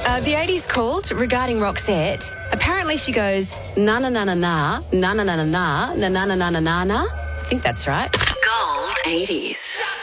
The 80s called regarding Roxette. Apparently she goes na na na na na na na na na na na na na na na na. I think that's right. Gold 80s.